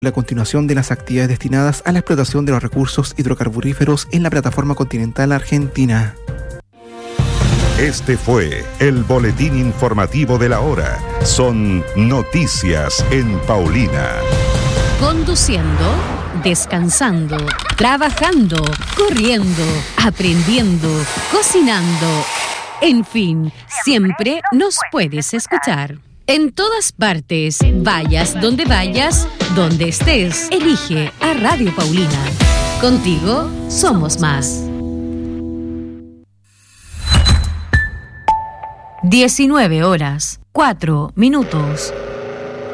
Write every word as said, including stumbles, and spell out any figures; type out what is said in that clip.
La continuación de las actividades destinadas a la explotación de los recursos hidrocarburíferos en la plataforma continental argentina. Este fue el boletín informativo de la hora. Son noticias en Paulina. Conduciendo, descansando, trabajando, corriendo, aprendiendo, cocinando. En fin, siempre nos puedes escuchar. En todas partes, vayas donde vayas, donde estés, elige a Radio Paulina. Contigo somos más. diecinueve horas, cuatro minutos.